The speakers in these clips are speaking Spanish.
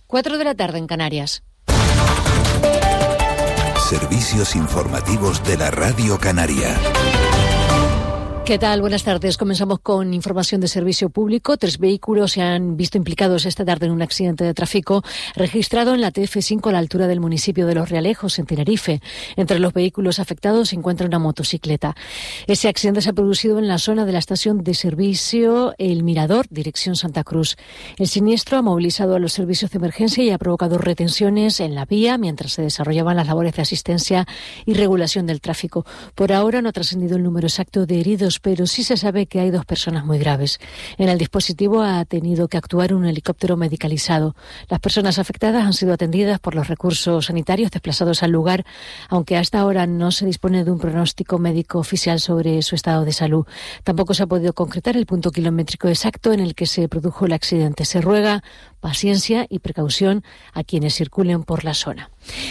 4 de la tarde en Canarias. Servicios informativos de la Radio Canaria. ¿Qué tal? Buenas tardes. Comenzamos con información de servicio público. 3 vehículos se han visto implicados esta tarde en un accidente de tráfico registrado en la TF5 a la altura del municipio de Los Realejos, en Tenerife. Entre los vehículos afectados se encuentra una motocicleta. Ese accidente se ha producido en la zona de la estación de servicio El Mirador, dirección Santa Cruz. El siniestro ha movilizado a los servicios de emergencia y ha provocado retenciones en la vía mientras se desarrollaban las labores de asistencia y regulación del tráfico. Por ahora no ha trascendido el número exacto de heridos, pero sí se sabe que hay 2 personas muy graves. En el dispositivo ha tenido que actuar un helicóptero medicalizado. Las personas afectadas han sido atendidas por los recursos sanitarios desplazados al lugar, aunque hasta ahora no se dispone de un pronóstico médico oficial sobre su estado de salud. Tampoco se ha podido concretar el punto kilométrico exacto en el que se produjo el accidente. Se ruega paciencia y precaución a quienes circulen por la zona.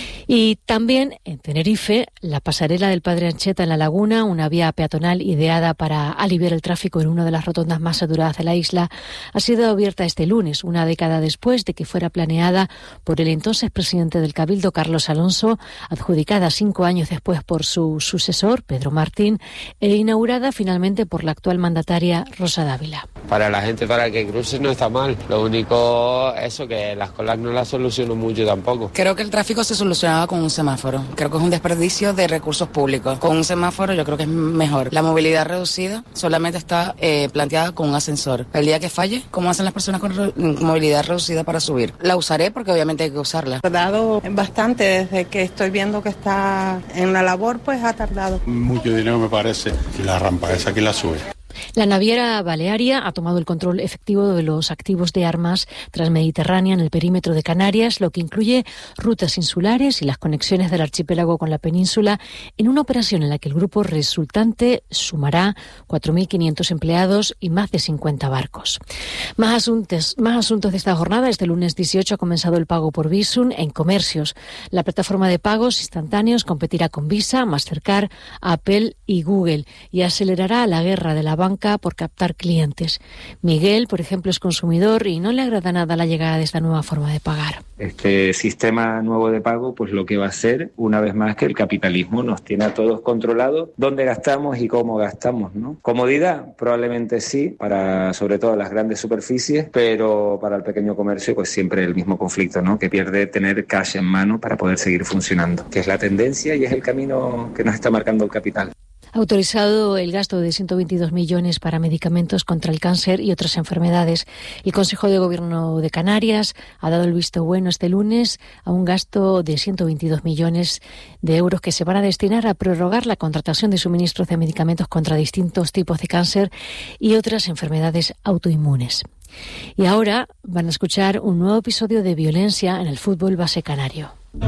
Y también en Tenerife, la pasarela del Padre Ancheta en la Laguna, una vía peatonal ideada para aliviar el tráfico en una de las rotondas más saturadas de la isla, ha sido abierta este lunes, una década después de que fuera planeada por el entonces presidente del Cabildo, Carlos Alonso, adjudicada 5 años después por su sucesor, Pedro Martín, e inaugurada finalmente por la actual mandataria, Rosa Dávila. Para la gente, para que cruce, no está mal. Lo único, eso, que las colas no las soluciono mucho tampoco. Creo que el tráfico se solucionaba con un semáforo. Creo que es un desperdicio de recursos públicos. Con un semáforo yo creo que es mejor. La movilidad reducida solamente está planteada con un ascensor. El día que falle, ¿cómo hacen las personas con movilidad reducida para subir? La usaré porque obviamente hay que usarla. Ha tardado bastante desde que estoy viendo que está en la labor, pues ha tardado. Mucho dinero me parece. La rampa esa que la sube. La naviera Balearia ha tomado el control efectivo de los activos de armas transmediterránea en el perímetro de Canarias, lo que incluye rutas insulares y las conexiones del archipiélago con la península, en una operación en la que el grupo resultante sumará 4.500 empleados y más de 50 barcos. Más asuntos de esta jornada. Este lunes 18 ha comenzado el pago por Bizum en comercios. La plataforma de pagos instantáneos competirá con Visa, Mastercard, Apple y Google y acelerará la guerra de la banca por captar clientes. Miguel, por ejemplo, es consumidor y no le agrada nada la llegada de esta nueva forma de pagar. Este sistema nuevo de pago, pues lo que va a hacer, una vez más, que el capitalismo nos tiene a todos controlados dónde gastamos y cómo gastamos, ¿no? Comodidad, probablemente sí, para sobre todo las grandes superficies, pero para el pequeño comercio, pues siempre el mismo conflicto, ¿no? Que pierde tener cash en mano para poder seguir funcionando, que es la tendencia y es el camino que nos está marcando el capital. Ha autorizado el gasto de 122 millones para medicamentos contra el cáncer y otras enfermedades. El Consejo de Gobierno de Canarias ha dado el visto bueno este lunes a un gasto de 122 millones de euros que se van a destinar a prorrogar la contratación de suministros de medicamentos contra distintos tipos de cáncer y otras enfermedades autoinmunes. Y ahora van a escuchar un nuevo episodio de violencia en el fútbol base canario.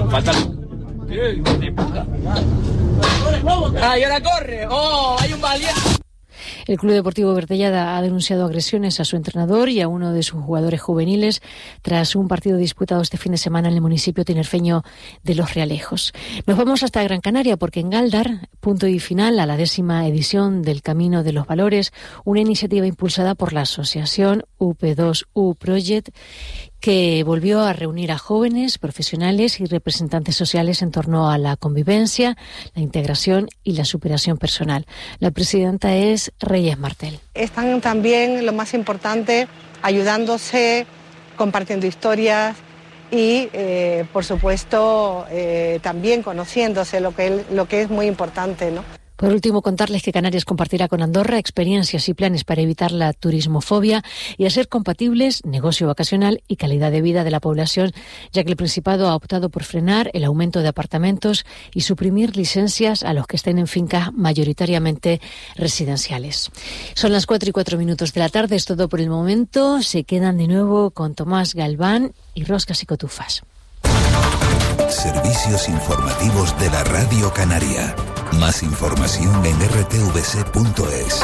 ¡Ay, ahora corre! ¡Oh, hay un valiente! El Club Deportivo Bertellada ha denunciado agresiones a su entrenador y a uno de sus jugadores juveniles tras un partido disputado este fin de semana en el municipio tinerfeño de Los Realejos. Nos vamos hasta Gran Canaria porque en Gáldar, punto y final a la 10ª edición del Camino de los Valores, una iniciativa impulsada por la asociación UP2U Project, que volvió a reunir a jóvenes, profesionales y representantes sociales en torno a la convivencia, la integración y la superación personal. La presidenta es Reyes Martel. Están también, lo más importante, ayudándose, compartiendo historias y, por supuesto, también conociéndose, lo que es muy importante, ¿no? Por último, contarles que Canarias compartirá con Andorra experiencias y planes para evitar la turismofobia y hacer compatibles negocio vacacional y calidad de vida de la población, ya que el Principado ha optado por frenar el aumento de apartamentos y suprimir licencias a los que estén en fincas mayoritariamente residenciales. Son las 4:04 de la tarde, es todo por el momento. Se quedan de nuevo con Tomás Galván y Roscas y Cotufas. Servicios informativos de la Radio Canaria. Más información en rtvc.es.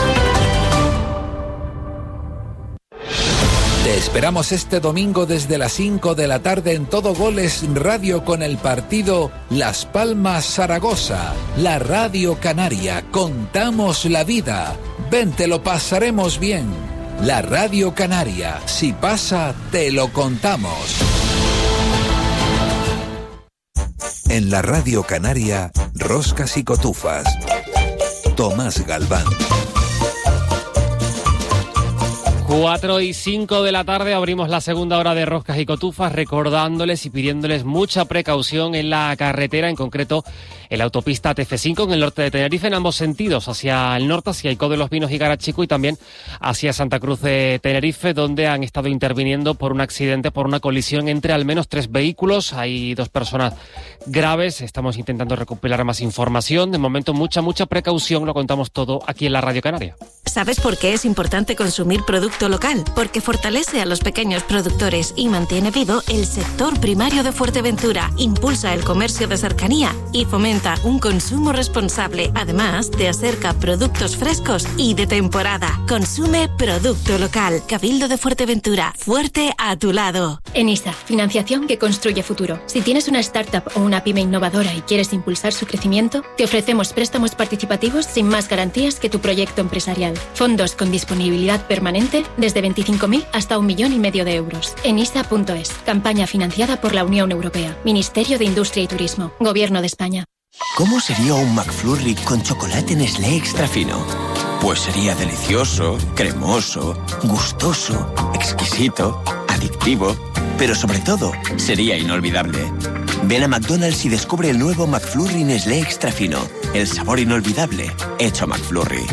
Te esperamos este domingo desde las 5 de la tarde en Todo Goles Radio con el partido Las Palmas Zaragoza. La Radio Canaria, contamos la vida. Ven, te lo pasaremos bien. La Radio Canaria, si pasa, te lo contamos. En la Radio Canaria, Roscas y Cotufas. Tomás Galván. 4:05 de la tarde abrimos la segunda hora de Roscas y Cotufas, recordándoles y pidiéndoles mucha precaución en la carretera, en concreto en la autopista TF5 en el norte de Tenerife, en ambos sentidos, hacia el norte, hacia Icó de los Vinos y Garachico, y también hacia Santa Cruz de Tenerife, donde han estado interviniendo por un accidente, por una colisión entre al menos 3 vehículos. Hay 2 personas graves. Estamos intentando recopilar más información. De momento, mucha precaución. Lo contamos todo aquí en la Radio Canaria. ¿Sabes por qué es importante consumir producto local? Porque fortalece a los pequeños productores y mantiene vivo el sector primario de Fuerteventura, impulsa el comercio de cercanía y fomenta un consumo responsable. Además, te acerca productos frescos y de temporada. Consume producto local. Cabildo de Fuerteventura, fuerte a tu lado. ENISA, financiación que construye futuro. Si tienes una startup o una pyme innovadora y quieres impulsar su crecimiento, te ofrecemos préstamos participativos sin más garantías que tu proyecto empresarial. Fondos con disponibilidad permanente desde 25.000 hasta 1,5 millones de euros. enisa.es. Campaña financiada por la Unión Europea. Ministerio de Industria y Turismo. Gobierno de España. ¿Cómo sería un McFlurry con chocolate Nestlé extra fino? Pues sería delicioso, cremoso, gustoso, exquisito, adictivo, pero sobre todo sería inolvidable. Ven a McDonald's y descubre el nuevo McFlurry Nestlé extra fino. El sabor inolvidable hecho McFlurry.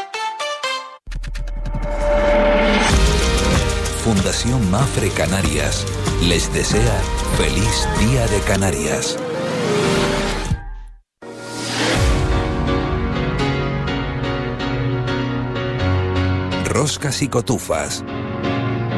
Fundación Mafre Canarias les desea feliz Día de Canarias. Roscas y Cotufas.